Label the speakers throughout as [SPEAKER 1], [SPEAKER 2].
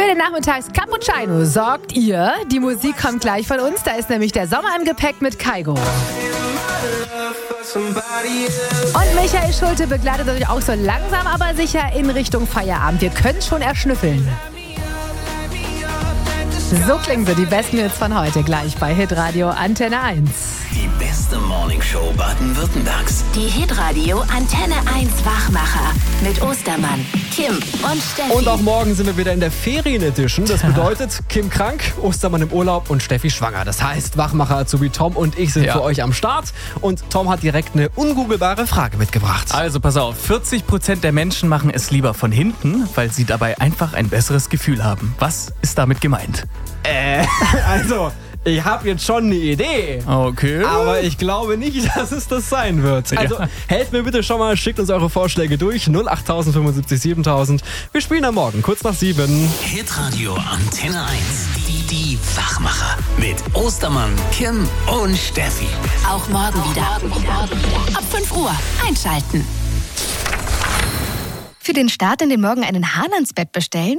[SPEAKER 1] Für den Nachmittags-Cappuccino sorgt ihr. Die Musik kommt gleich von uns. Da ist nämlich der Sommer im Gepäck mit Kygo. Und Michael Schulte begleitet euch auch so langsam, aber sicher in Richtung Feierabend. Wir können schon erschnüffeln. So klingen sie, die besten Hits von heute, gleich bei Hitradio Antenne 1.
[SPEAKER 2] Die beste Morningshow Baden-Württembergs.
[SPEAKER 3] Die Hitradio Antenne 1 Wachmacher mit Ostermann, Kim und Steffi.
[SPEAKER 4] Und auch morgen sind wir wieder in der Ferien-Edition. Das bedeutet, Kim krank, Ostermann im Urlaub und Steffi schwanger. Das heißt, Wachmacher-Azubi Tom und ich sind für euch am Start. Und Tom hat direkt eine ungoogelbare Frage mitgebracht.
[SPEAKER 5] Also pass auf, 40% der Menschen machen es lieber von hinten, weil sie dabei einfach ein besseres Gefühl haben. Was ist damit gemeint?
[SPEAKER 4] Also, ich habe jetzt schon eine Idee.
[SPEAKER 5] Okay.
[SPEAKER 4] Aber ich glaube nicht, dass es das sein wird. Also, helft mir bitte schon mal, schickt uns eure Vorschläge durch. 08000 75 7000. Wir spielen am Morgen, kurz nach 7.
[SPEAKER 2] Hitradio Antenne 1. Die Wachmacher. Mit Ostermann, Kim und Steffi.
[SPEAKER 3] Auch morgen wieder. Ab 5 Uhr einschalten.
[SPEAKER 6] Für den Start in den Morgen einen Hahn ans Bett bestellen?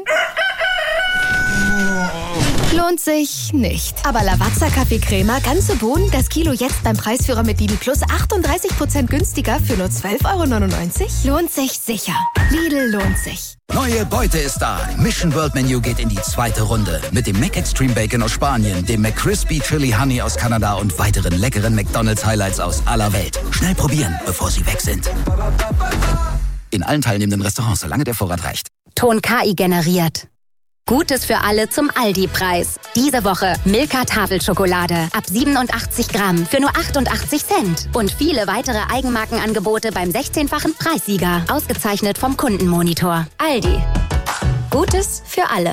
[SPEAKER 6] Lohnt sich nicht. Aber Lavazza Kaffeecrema, ganze Bohnen, das Kilo jetzt beim Preisführer mit Lidl Plus 38% günstiger für nur 12,99 €? Lohnt sich sicher. Lidl lohnt sich.
[SPEAKER 7] Neue Beute ist da. Mission World Menu geht in die zweite Runde. Mit dem McExtreme Bacon aus Spanien, dem McCrispy Chili Honey aus Kanada und weiteren leckeren McDonald's Highlights aus aller Welt. Schnell probieren, bevor sie weg sind. In allen teilnehmenden Restaurants, solange der Vorrat reicht.
[SPEAKER 8] Ton KI generiert. Gutes für alle zum Aldi-Preis. Diese Woche Milka Tafelschokolade ab 87 Gramm für nur 88 Cent. Und viele weitere Eigenmarkenangebote beim 16-fachen Preissieger. Ausgezeichnet vom Kundenmonitor. Aldi. Gutes für alle.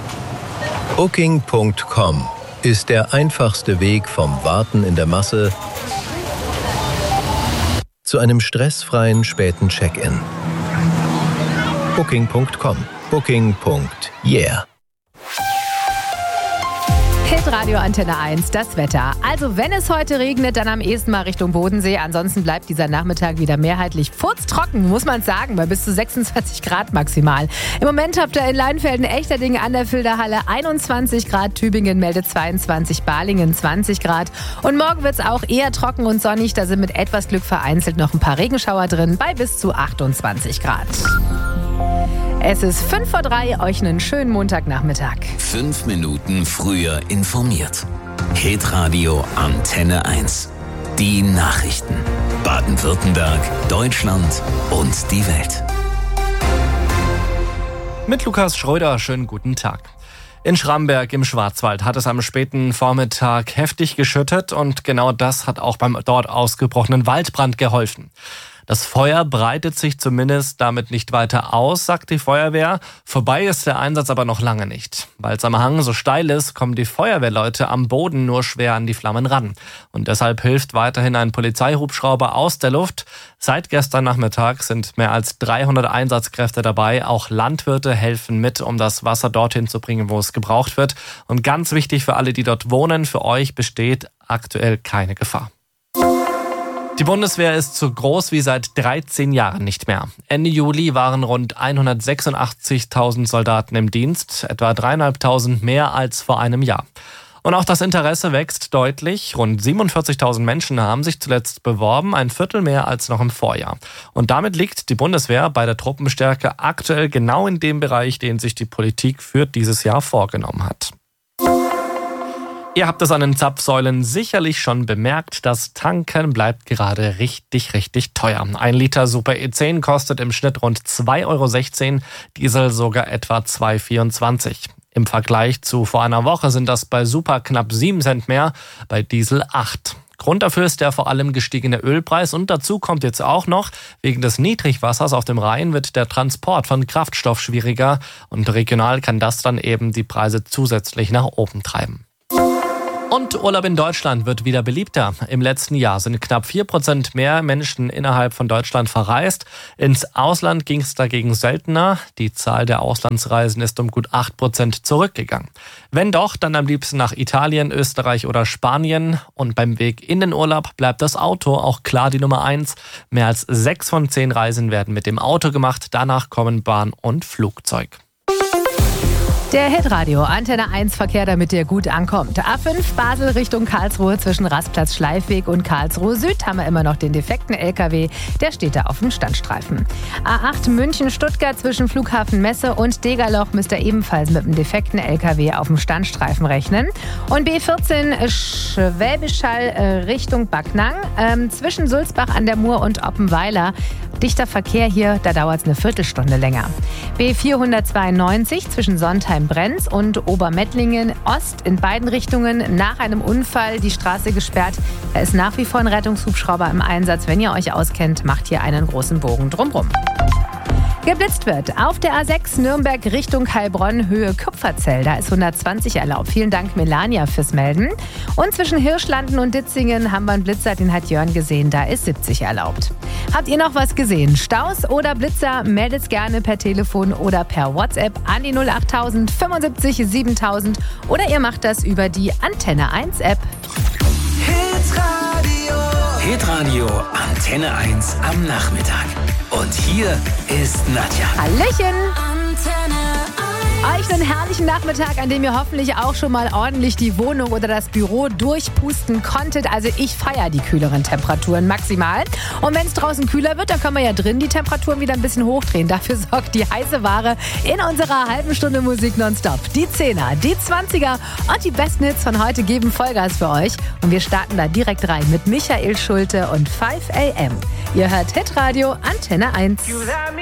[SPEAKER 9] Booking.com ist der einfachste Weg vom Warten in der Masse zu einem stressfreien späten Check-in. Booking.com. Booking.yeah.
[SPEAKER 1] Hitradio Antenne 1, das Wetter. Also wenn es heute regnet, dann am ehesten mal Richtung Bodensee. Ansonsten bleibt dieser Nachmittag wieder mehrheitlich furztrocken, muss man sagen, bei bis zu 26 Grad maximal. Im Moment habt ihr in Leinfelden, Echterdingen an der Filderhalle 21 Grad, Tübingen meldet 22, Balingen 20 Grad. Und morgen wird es auch eher trocken und sonnig, da sind mit etwas Glück vereinzelt noch ein paar Regenschauer drin, bei bis zu 28 Grad. Es ist 2:05, euch einen schönen Montagnachmittag.
[SPEAKER 2] 5 Minuten früher informiert. Hitradio Antenne 1. Die Nachrichten. Baden-Württemberg, Deutschland und die Welt.
[SPEAKER 5] Mit Lukas Schröder, schönen guten Tag. In Schramberg im Schwarzwald hat es am späten Vormittag heftig geschüttet und genau das hat auch beim dort ausgebrochenen Waldbrand geholfen. Das Feuer breitet sich zumindest damit nicht weiter aus, sagt die Feuerwehr. Vorbei ist der Einsatz aber noch lange nicht. Weil es am Hang so steil ist, kommen die Feuerwehrleute am Boden nur schwer an die Flammen ran. Und deshalb hilft weiterhin ein Polizeihubschrauber aus der Luft. Seit gestern Nachmittag sind mehr als 300 Einsatzkräfte dabei. Auch Landwirte helfen mit, um das Wasser dorthin zu bringen, wo es gebraucht wird. Und ganz wichtig für alle, die dort wohnen, für euch besteht aktuell keine Gefahr. Die Bundeswehr ist so groß wie seit 13 Jahren nicht mehr. Ende Juli waren rund 186.000 Soldaten im Dienst, etwa 3.500 mehr als vor einem Jahr. Und auch das Interesse wächst deutlich. Rund 47.000 Menschen haben sich zuletzt beworben, ein Viertel mehr als noch im Vorjahr. Und damit liegt die Bundeswehr bei der Truppenstärke aktuell genau in dem Bereich, den sich die Politik für dieses Jahr vorgenommen hat. Ihr habt es an den Zapfsäulen sicherlich schon bemerkt, das Tanken bleibt gerade richtig teuer. 1 Liter Super E10 kostet im Schnitt rund 2,16 €, Diesel sogar etwa 2,24 €. Im Vergleich zu vor einer Woche sind das bei Super knapp 7 Cent mehr, bei Diesel 8. Grund dafür ist der vor allem gestiegene Ölpreis und dazu kommt jetzt auch noch, wegen des Niedrigwassers auf dem Rhein wird der Transport von Kraftstoff schwieriger und regional kann das dann eben die Preise zusätzlich nach oben treiben. Und Urlaub in Deutschland wird wieder beliebter. Im letzten Jahr sind knapp 4% mehr Menschen innerhalb von Deutschland verreist. Ins Ausland ging es dagegen seltener. Die Zahl der Auslandsreisen ist um gut 8% zurückgegangen. Wenn doch, dann am liebsten nach Italien, Österreich oder Spanien. Und beim Weg in den Urlaub bleibt das Auto auch klar die Nummer 1. Mehr als 6 von 10 Reisen werden mit dem Auto gemacht. Danach kommen Bahn und Flugzeug.
[SPEAKER 1] Der Hitradio Antenne 1 Verkehr, damit ihr gut ankommt. A5 Basel Richtung Karlsruhe zwischen Rastplatz Schleifweg und Karlsruhe Süd haben wir immer noch den defekten LKW. Der steht da auf dem Standstreifen. A8 München Stuttgart zwischen Flughafen Messe und Degerloch müsst ihr ebenfalls mit dem defekten LKW auf dem Standstreifen rechnen. Und B14 Schwäbisch Hall Richtung Backnang zwischen Sulzbach an der Mur und Oppenweiler. Dichter Verkehr hier, da dauert es eine Viertelstunde länger. B492 zwischen Sontheim-Brenz und Obermettlingen Ost in beiden Richtungen nach einem Unfall die Straße gesperrt. Da ist nach wie vor ein Rettungshubschrauber im Einsatz. Wenn ihr euch auskennt, macht hier einen großen Bogen drumrum. Geblitzt wird auf der A6 Nürnberg Richtung Heilbronn Höhe Kupferzell. Da ist 120 erlaubt. Vielen Dank Melania fürs Melden. Und zwischen Hirschlanden und Ditzingen haben wir einen Blitzer, den hat Jörn gesehen. Da ist 70 erlaubt. Habt ihr noch was gesehen? Staus oder Blitzer? Meldet gerne per Telefon oder per WhatsApp an die 08000 75 7000 oder ihr macht das über die Antenne 1 App.
[SPEAKER 2] Hitradio Antenne 1 am Nachmittag. Und hier ist Nadja.
[SPEAKER 1] Hallöchen! Euch einen herrlichen Nachmittag, an dem ihr hoffentlich auch schon mal ordentlich die Wohnung oder das Büro durchpusten konntet. Also ich feiere die kühleren Temperaturen maximal. Und wenn es draußen kühler wird, dann können wir ja drin die Temperaturen wieder ein bisschen hochdrehen. Dafür sorgt die heiße Ware in unserer halben Stunde Musik nonstop. Die 10er, die 20er und die besten Hits von heute geben Vollgas für euch. Und wir starten da direkt rein mit Michael Schulte und 5 AM. Ihr hört Hitradio Antenne 1.